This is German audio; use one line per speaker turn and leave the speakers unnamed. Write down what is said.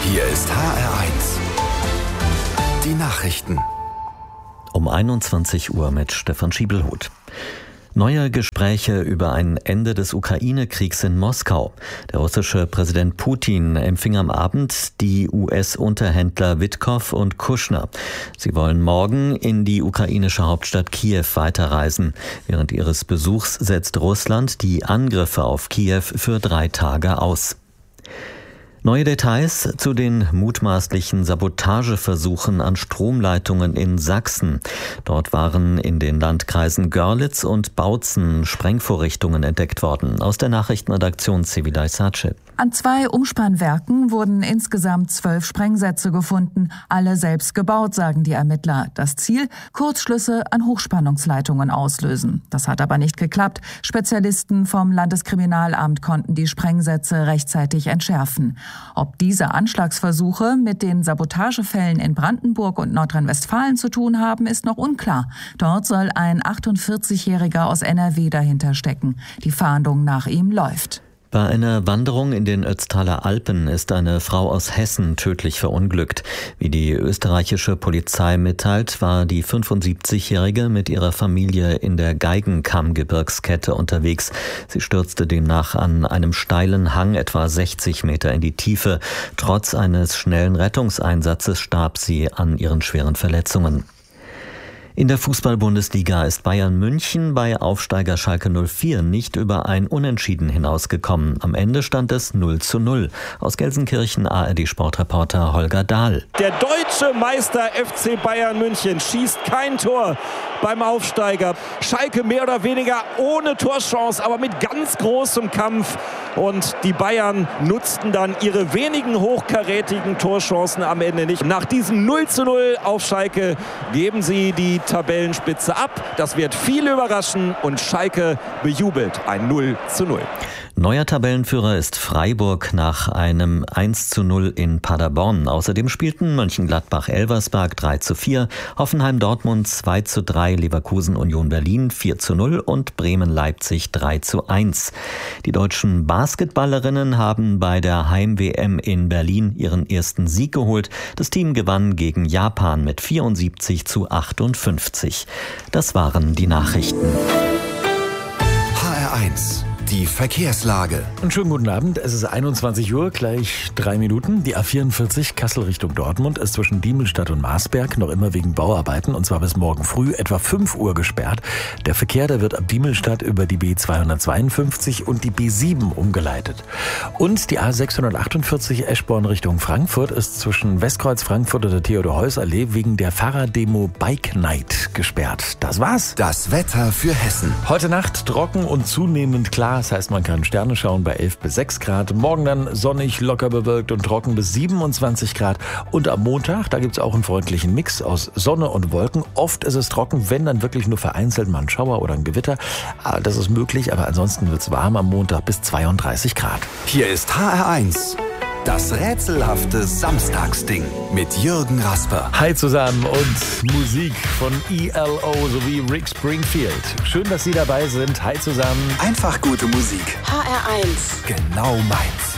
Hier ist HR1. Die Nachrichten.
Um 21 Uhr mit Stefan Schiebelhuth. Neue Gespräche über ein Ende des Ukraine-Kriegs in Moskau. Der russische Präsident Putin empfing am Abend die US-Unterhändler Witkow und Kushner. Sie wollen morgen in die ukrainische Hauptstadt Kiew weiterreisen. Während ihres Besuchs setzt Russland die Angriffe auf Kiew für 3 Tage aus. Neue Details zu den mutmaßlichen Sabotageversuchen an Stromleitungen in Sachsen. Dort waren in den Landkreisen Görlitz und Bautzen Sprengvorrichtungen entdeckt worden. Aus der Nachrichtenredaktion Sevilay Sace.
An 2 Umspannwerken wurden insgesamt 12 Sprengsätze gefunden, alle selbst gebaut, sagen die Ermittler. Das Ziel: Kurzschlüsse an Hochspannungsleitungen auslösen. Das hat aber nicht geklappt. Spezialisten vom Landeskriminalamt konnten die Sprengsätze rechtzeitig entschärfen. Ob diese Anschlagsversuche mit den Sabotagefällen in Brandenburg und Nordrhein-Westfalen zu tun haben, ist noch unklar. Dort soll ein 48-Jähriger aus NRW dahinter stecken. Die Fahndung nach ihm läuft.
Bei einer Wanderung in den Ötztaler Alpen ist eine Frau aus Hessen tödlich verunglückt. Wie die österreichische Polizei mitteilt, war die 75-Jährige mit ihrer Familie in der Geigenkamm-Gebirgskette unterwegs. Sie stürzte demnach an einem steilen Hang etwa 60 Meter in die Tiefe. Trotz eines schnellen Rettungseinsatzes starb sie an ihren schweren Verletzungen. In der Fußball-Bundesliga ist Bayern München bei Aufsteiger Schalke 04 nicht über ein Unentschieden hinausgekommen. Am Ende stand es 0:0. Aus Gelsenkirchen ARD-Sportreporter Holger Dahl.
Der deutsche Meister FC Bayern München schießt kein Tor beim Aufsteiger. Schalke mehr oder weniger ohne Torchance, aber mit ganz großem Kampf. Und die Bayern nutzten dann ihre wenigen hochkarätigen Torchancen am Ende nicht. Nach diesem 0:0 auf Schalke geben sie die Tabellenspitze ab. Das wird viele überraschen und Schalke bejubelt ein 0:0.
Neuer Tabellenführer ist Freiburg nach einem 1:0 in Paderborn. Außerdem spielten Mönchengladbach-Elversberg 3:4, Hoffenheim-Dortmund 2:3, Leverkusen-Union Berlin 4:0 und Bremen-Leipzig 3:1. Die deutschen Basketballerinnen haben bei der Heim-WM in Berlin ihren ersten Sieg geholt. Das Team gewann gegen Japan mit 74:58. Das waren die Nachrichten.
HR1. Die Verkehrslage.
Einen schönen guten Abend. Es ist 21 Uhr, gleich 3 Minuten. Die A44 Kassel Richtung Dortmund ist zwischen Diemelstadt und Marsberg noch immer wegen Bauarbeiten, und zwar bis morgen früh etwa 5 Uhr gesperrt. Der Verkehr, der wird ab Diemelstadt über die B252 und die B7 umgeleitet. Und die A648 Eschborn Richtung Frankfurt ist zwischen Westkreuz Frankfurt und der Theodor-Heuss-Allee wegen der Fahrraddemo Bike Night gesperrt. Das war's.
Das Wetter für Hessen.
Heute Nacht trocken und zunehmend klar. Das heißt, man kann Sterne schauen bei 11 bis 6 Grad. Morgen dann sonnig, locker bewölkt und trocken bis 27 Grad. Und am Montag, da gibt es auch einen freundlichen Mix aus Sonne und Wolken. Oft ist es trocken, wenn dann wirklich nur vereinzelt mal ein Schauer oder ein Gewitter. Das ist möglich, aber ansonsten wird es warm am Montag bis 32 Grad.
Hier ist HR1. Das rätselhafte Samstagsding mit Jürgen Rasper.
Hi zusammen und Musik von ELO sowie Rick Springfield. Schön, dass Sie dabei sind. Hi zusammen.
Einfach gute Musik.
HR1.
Genau meins.